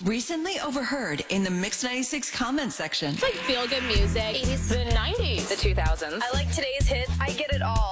Recently overheard in the Mix 96 comments section. It's like feel-good music. 80s. The 90s. The 2000s. I like today's hits. I get it all.